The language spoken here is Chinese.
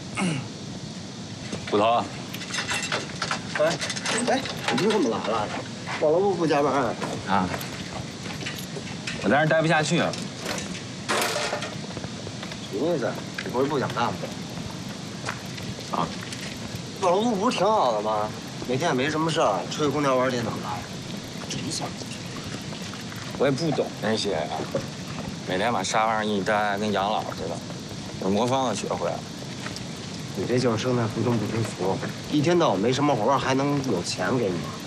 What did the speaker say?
捕头。 哎，你怎么来了？忘了不加班啊？我在这儿待不下去了。 什么意思？你不是不想干吗？ 啊？ 老陆不是挺好的吗？每天也没什么事儿，吹空调玩电脑的，真想。 我也不懂那些呀，每天把沙发上一待，跟养老似的。我魔方都学会了。 你这就是生在福中不知福，一天到晚没什么活，还能有钱给你？